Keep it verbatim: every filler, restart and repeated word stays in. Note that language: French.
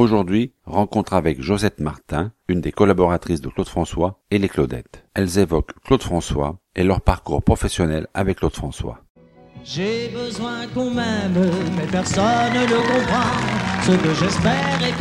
Aujourd'hui, rencontre avec Josette Martin, une des collaboratrices de Claude François et les Claudettes. Elles évoquent Claude François et leur parcours professionnel avec Claude François. J'ai besoin qu'on m'aime, mais personne ne comprend. Ce que j'espère est